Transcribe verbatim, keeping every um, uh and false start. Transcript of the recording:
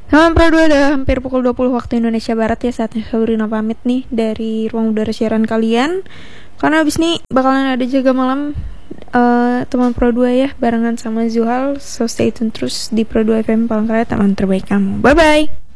Teman Pro dua, udah hampir pukul dua puluh waktu Indonesia Barat ya. Saatnya Sabrina pamit nih dari ruang udara siaran kalian. Karena abis nih bakalan ada jaga malam uh, teman Pro dua ya, barengan sama Zuhal. So stay tune terus di Pro dua F M Palangkaraya, teman terbaik kamu. Bye bye.